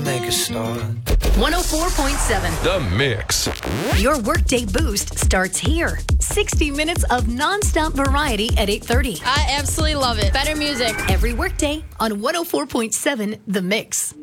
Make a start. 104.7. The Mix. Your workday boost starts here. 60 minutes of nonstop variety at 8:30. I absolutely love it. Better music. Every workday on 104.7 The Mix.